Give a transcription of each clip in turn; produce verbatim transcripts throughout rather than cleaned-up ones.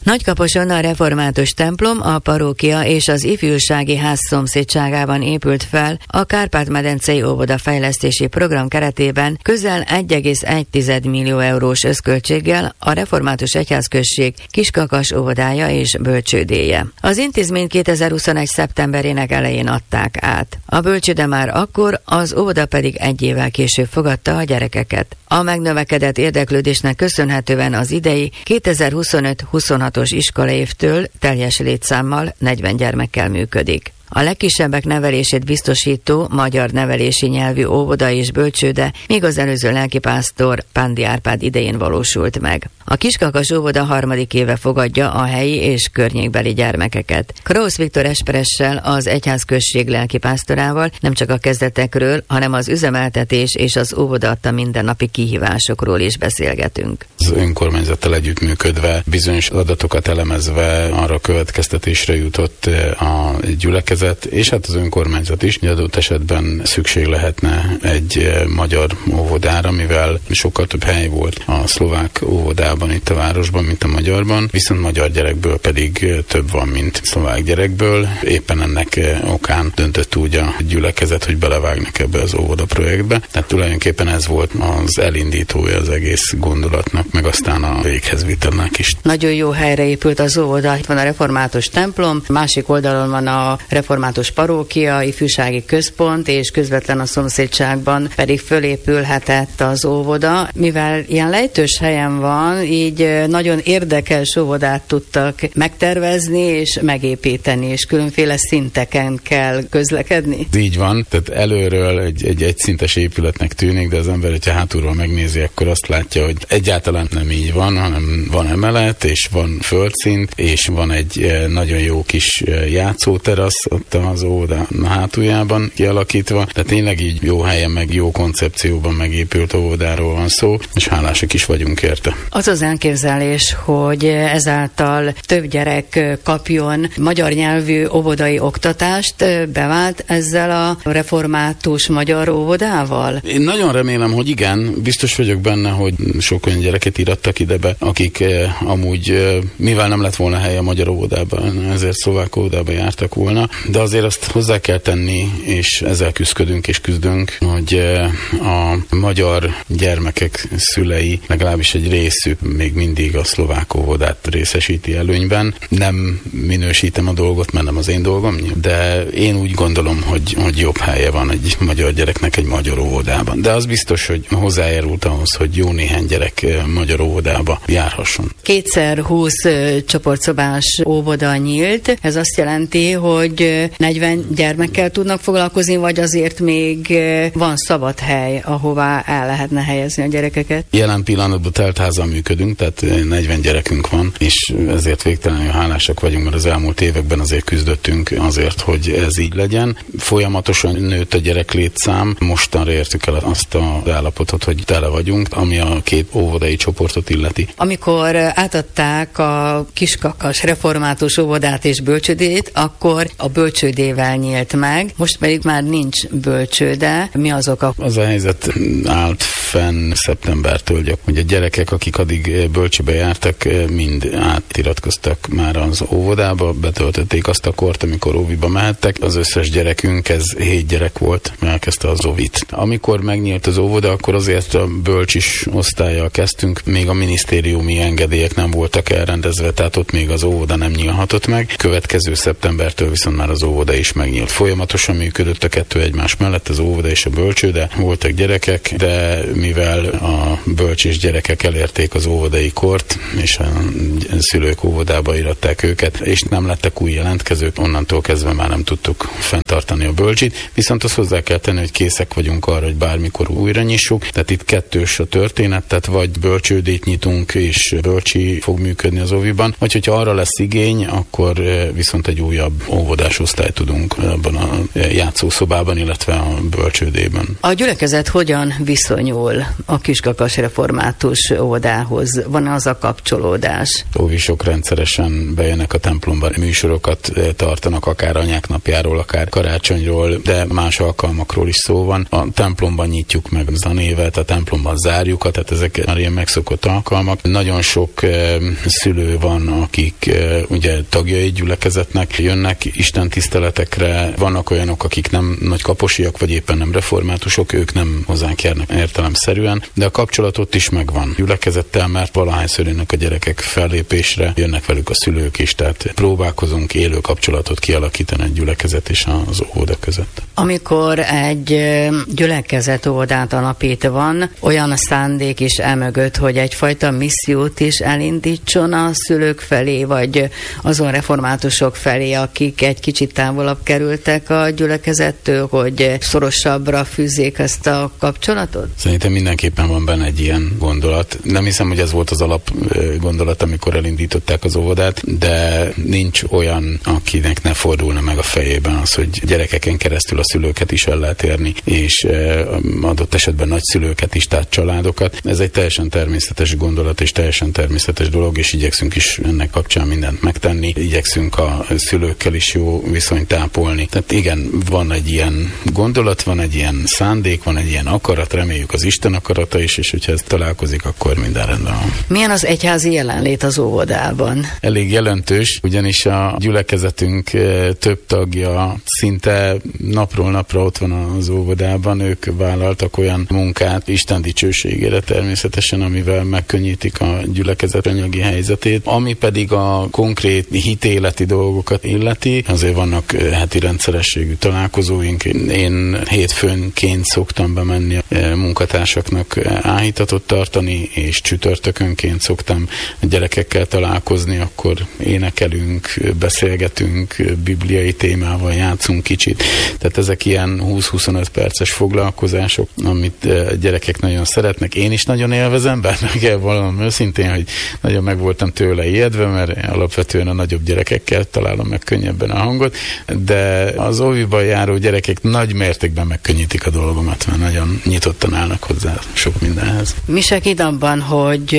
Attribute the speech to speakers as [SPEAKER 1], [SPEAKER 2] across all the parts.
[SPEAKER 1] Nagykaposon a református templom, a parókia és az ifjúsági ház szomszédságában épült fel a Kárpát-medencei óvodafejlesztési program keretében közel egy egész egy millió eurós összköltséggel a református egyházközség Kiskakas óvodája és bölcsődéje. Az intézményt kétezer-huszonegy szeptemberének elején adták át. A bölcsőde már akkor, az óvoda pedig egy évvel később fogadta a gyerekeket. A megnövekedett érdeklődésnek köszönhetően az idei kétezer-huszonöt-huszonhatos iskolaévtől teljes létszámmal negyven gyermekkel működik. A legkisebbek nevelését biztosító magyar nevelési nyelvű óvoda és bölcsőde még az előző lelkipásztor Pándi Árpád idején valósult meg. A Kiskakas óvoda harmadik éve fogadja a helyi és környékbeli gyermekeket. Krausz Viktor esperessel, az egyházközség lelkipásztorával nem csak a kezdetekről, hanem az üzemeltetés és az óvoda adta mindennapi kihívásokról is beszélgetünk.
[SPEAKER 2] Az önkormányzattal együttműködve, bizonyos adatokat elemezve arra következtetésre jutott a gyülekezet, és hát az önkormányzat is, hogy adott esetben szükség lehetne egy magyar óvodára, mivel sokkal több hely volt a szlovák óvodában itt a városban, mint a magyarban, viszont magyar gyerekből pedig több van, mint szlovák gyerekből. Éppen ennek okán döntött úgy a gyülekezet, hogy belevágnak ebbe az óvoda projektbe. Tehát tulajdonképpen ez volt az elindítója az egész gondolatnak, meg aztán a véghezvitelnek is.
[SPEAKER 1] Nagyon jó helyre épült az óvoda, itt van a református templom, másik oldalon van a református parókia, ifjúsági központ, és közvetlen a szomszédságban pedig fölépülhetett az óvoda. Mivel ilyen lejtős helyen van, így nagyon érdekes óvodát tudtak megtervezni és megépíteni, és különféle szinteken kell közlekedni.
[SPEAKER 2] Így van, tehát előről egy, egy egyszintes épületnek tűnik, de az ember, hogyha hátulról megnézi, akkor azt látja, hogy egyáltalán nem így van, hanem van emelet, és van földszint, és van egy nagyon jó kis játszóterasz ott az óvoda hátuljában kialakítva, tehát tényleg így jó helyen, meg jó koncepcióban megépült óvodáról van szó, és hálásak is vagyunk érte.
[SPEAKER 1] Az az elképzelés, hogy ezáltal több gyerek kapjon magyar nyelvű óvodai oktatást, bevált ezzel a református magyar óvodával?
[SPEAKER 2] Én nagyon remélem, hogy igen. Biztos vagyok benne, hogy sok olyan gyereket írattak ide be, akik eh, amúgy, eh, mivel nem lett volna hely a magyar óvodában, ezért szlovák óvodába jártak volna, de azért azt hozzá kell tenni, és ezzel küzdködünk és küzdünk, hogy eh, a magyar gyermekek szülei, legalábbis egy részük még mindig a szlovák óvodát részesíti előnyben. Nem minősítem a dolgot, mert nem az én dolgom, de én úgy gondolom, hogy, hogy jobb helye van egy magyar gyereknek egy magyar óvodában. De az biztos, hogy hozzájárult ahhoz, hogy jó néhány gyerek magyar óvodába járhasson.
[SPEAKER 1] Kétszer húsz csoportszobás óvoda nyílt. Ez azt jelenti, hogy negyven gyermekkel tudnak foglalkozni, vagy azért még van szabad hely, ahová el lehetne helyezni a gyerekeket?
[SPEAKER 2] Jelen pillanatban teltházal működünk, tehát negyven gyerekünk van, és ezért végtelenül hálásak vagyunk, mert az elmúlt években azért küzdöttünk azért, hogy ez így legyen. Folyamatosan nőtt a gyereklétszám, mostanra értük el azt az állapotot, hogy tele vagyunk, ami a két óvodai csoportot illeti.
[SPEAKER 1] Amikor átadták a Kiskakas református óvodát és bölcsődét, akkor a bölcsődével nyílt meg, most pedig már nincs bölcsőde. Mi az oka?
[SPEAKER 2] Az a helyzet állt fenn szeptembertől, hogy a gyerekek, akik addig bölcsőbe jártak, mind átiratkoztak már az óvodába, betöltötték azt a kort, amikor óviba mehettek. Az összes gyerekünk, ez hét gyerek volt, elkezdte az óvit. Amikor megnyílt az óvoda, akkor azért a bölcsis osztállyal kezdtünk, még a minisztériumi engedélyek nem voltak elrendezve, tehát ott még az óvoda nem nyílhatott meg. Következő szeptembertől viszont már az óvoda is megnyílt. Folyamatosan működött a kettő egymás mellett, az óvoda és a bölcsőde. Voltak gyerekek, de mivel a bölcsis gyerekek elérték az óvodai kort, és a szülők óvodába iratták őket, és nem lettek új jelentkezők, onnantól kezdve már nem tudtuk fenntartani a bölcsit. Viszont azt hozzá kell tenni, hogy készek vagyunk arra, hogy bármikor újra nyissuk. Tehát itt kettős a történet, tehát vagy bölcsődét nyitunk, és bölcsi fog működni az óviban, vagy hogyha arra lesz igény, akkor viszont egy újabb óvodás osztályt tudunk abban a játszószobában, illetve a bölcsődében.
[SPEAKER 1] A gyülekezet hogyan viszonyul a Kiskakas református óvodához? Van az a kapcsolódás?
[SPEAKER 2] Óvisok rendszeresen bejönnek a templomba, műsorokat tartanak, akár anyák napjáról, akár karácsonyról, de más alkalmakról is szó van. A templomban nyitjuk meg az a névet, a templomban zárjuk, tehát ezek már ilyen megszokott alkalmak. Nagyon Nagyon sok szülő van, akik ugye tagjai gyülekezetnek, jönnek istentiszteletekre, vannak olyanok, akik nem nagy kaposiak, vagy éppen nem reformátusok, ők nem hozzánk járnak értelemszerűen, de a kapcsolat ott is megvan gyülekezettel, mert valahányszor jönnek a gyerekek fellépésre, jönnek velük a szülők is, tehát próbálkozunk élő kapcsolatot kialakítani a gyülekezet és az óvoda között.
[SPEAKER 1] Amikor egy gyülekezet óvodát alapít, van olyan szándék is emögött, hogy egyfajta missziót is elindítson a szülők felé, vagy azon reformátusok felé, akik egy kicsit távolabb kerültek a gyülekezettől, hogy szorosabbra fűzzék ezt a kapcsolatot?
[SPEAKER 2] Szerintem mindenképpen van benne egy ilyen gondolat. Nem hiszem, hogy ez volt az alap gondolat, amikor elindították az óvodát, de nincs olyan, akinek ne fordulna meg a fejében az, hogy gyerekeken keresztül a szülőket is el lehet érni, és adott esetben nagyszülőket is, tehát családokat. Ez egy teljesen természetes gondolat, és teljesen természetes dolog, és igyekszünk is ennek kapcsán mindent megtenni. Igyekszünk a szülőkkel is jó viszonyt tápolni. Tehát igen, van egy ilyen gondolat, van egy ilyen szándék, van egy ilyen akarat, reméljük az Isten akarata is, és hogyha ez találkozik, akkor minden rendben van.
[SPEAKER 1] Milyen az egyházi jelenlét az óvodában?
[SPEAKER 2] Elég jelentős, ugyanis a gyülekezetünk több tagja szinte napról napra ott van az óvodában, ők vállaltak olyan munkát Isten dicsőségére természetesen, amivel megkönnyítik a gyülekezet anyagi helyzetét. Ami pedig a konkrét hitéleti dolgokat illeti, azért vannak heti rendszerességű találkozóink. Én hétfőnként szoktam bemenni a munkatársaknak áhítatot tartani, és csütörtökönként szoktam a gyerekekkel találkozni, akkor énekelünk, beszélgetünk, bibliai témával játszunk kicsit. Tehát ezek ilyen húsz-huszonöt perces foglalkozások, amit a gyerekek nagyon szeretnek. Én is nagyon élvezem, bár meg kell vallanom őszintén, hogy nagyon meg voltam tőle ijedve, mert alapvetően a nagyobb gyerekekkel találom meg könnyebben a hangot, de az óviban járó gyerekek nagy mértékben megkönnyítik a dolgomat, mert nagyon nyitottan állnak hozzá sok mindenhez.
[SPEAKER 1] Mi segít abban, hogy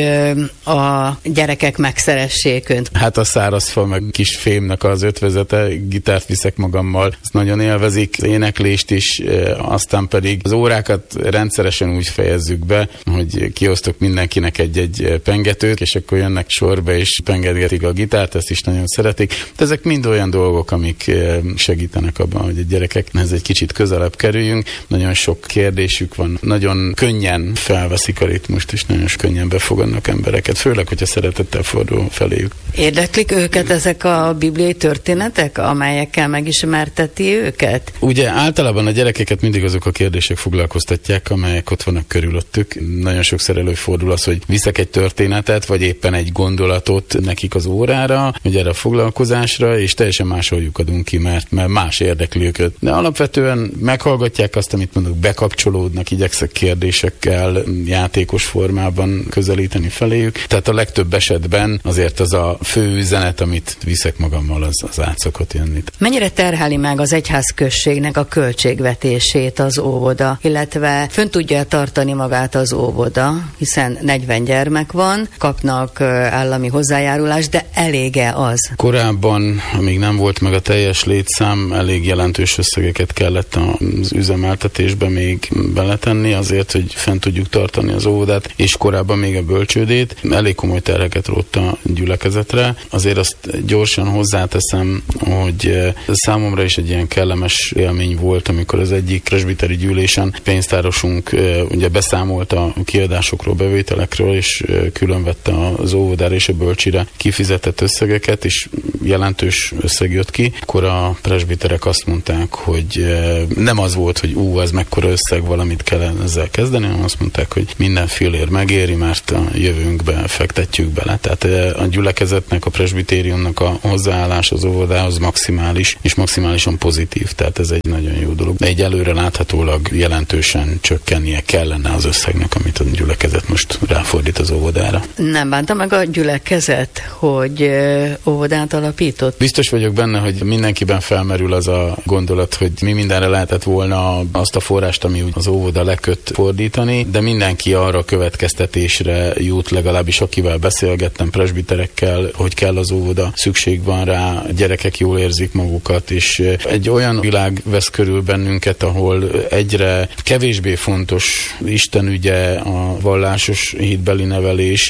[SPEAKER 1] a gyerekek megszeressék önt?
[SPEAKER 2] Hát a szárazfa, meg kis fémnek az ötvezete, gitárt viszek magammal, ezt nagyon élvezik, az éneklést is, aztán pedig az órákat rendszeresen úgy fejezzük be, hogy kiosztok mindenkinek egy-egy pengetőt, és akkor jönnek sorba és pengetgetik a gitárt, ezt is nagyon szeretik. De ezek mind olyan dolgok, amik segítenek abban, hogy a gyerekekhez egy kicsit közelebb kerüljünk. Nagyon sok kérdésük van, nagyon könnyen felveszik a ritmust, és nagyon könnyen befogadnak embereket, főleg, hogyha szeretettel fordul feléjük.
[SPEAKER 1] Érdeklik őket ezek a bibliai történetek, amelyekkel megismerteti őket?
[SPEAKER 2] Ugye általában a gyerekeket mindig azok a kérdések foglalkoztatják, amelyek ott vannak körülöttük. Nagyon sokszor előfordul az, hogy viszek egy történetet, vagy éppen egy gondolatot nekik az órára, vagy erre a foglalkozásra, és teljesen máshol lyukadunk ki, mert, mert más érdekli őket. De alapvetően meghallgatják azt, amit mondok, bekapcsolódnak, igyekszek kérdésekkel, játékos formában közelíteni feléjük. Tehát a legtöbb esetben azért az a fő üzenet, amit viszek magammal, az, az át szokott jönni.
[SPEAKER 1] Mennyire terheli meg az egyházközségnek a költségvetését az óvoda, illetve fönn tudja tartani magát az óvoda, hiszen negyven gyermek van, kapnak állami hozzájárulást, de elége az? Korábban,
[SPEAKER 2] amíg nem volt meg a teljes létszám, elég jelentős összegeket kellett az üzemeltetésbe még beletenni azért, hogy fent tudjuk tartani az óvodát, és korábban még a bölcsődét. Elég komoly terheket rótt a gyülekezetre. Azért azt gyorsan hozzáteszem, hogy számomra is egy ilyen kellemes élmény volt, amikor az egyik presbiteri gyűlésen pénztárosunk ugye beszámolt a kiadásokról, bevételekről, és különvette az óvodára és a bölcsire kifizetett összegeket, és jelentős összeg jött ki. Akkor a presbiterek azt mondták, hogy nem az volt, hogy ú, ez mekkora összeg, valamit kell ezzel kezdeni, hanem azt mondták, hogy minden fillér megéri, mert a jövőnkbe fektetjük bele. Tehát a gyülekezetnek, a presbitériumnak a hozzáállás az óvodához maximális, és maximálisan pozitív, tehát ez egy nagyon jó dolog. De egy előre láthatólag jelentősen csökkennie kellene az összegnek, amit a gyülekezet most ráfordít az óvodára.
[SPEAKER 1] Nem bánta meg a gyülekezet, hogy óvodát alapított?
[SPEAKER 2] Biztos vagyok benne, hogy mindenkiben felmerül az a gondolat, hogy mi mindenre lehetett volna azt a forrást, ami az óvoda leköt fordítani, de mindenki arra a következtetésre jut, legalábbis akivel beszélgettem, presbiterekkel, hogy kell az óvoda, szükség van rá, gyerekek jól érzik magukat, és egy olyan világ vesz körül bennünket, ahol egyre kevésbé fontos Isten ügye, a vallásos hitbeli nevelés,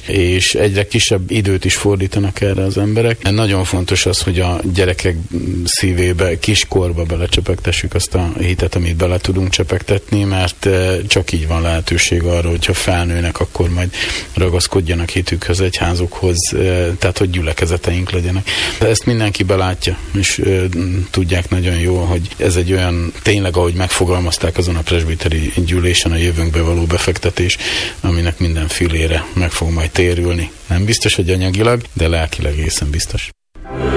[SPEAKER 2] és egyre kisebb időt is fordítanak erre az emberek. Nagyon fontos az, hogy a gyerekek szívébe, kiskorba belecsepegtessük azt a hitet, amit bele tudunk csepegtetni, mert csak így van lehetőség arra, hogyha felnőnek, akkor majd ragaszkodjanak hitükhöz, egyházukhoz, tehát hogy gyülekezeteink legyenek. De ezt mindenki belátja, és tudják nagyon jól, hogy ez egy olyan, tényleg ahogy megfogalmazták azon a presbiteri gyűlésen, a jövőnkbe való befektetés, aminek minden filére meg fog majd térülni. Nem biztos, hogy anyagilag, de lelkileg egészen biztos.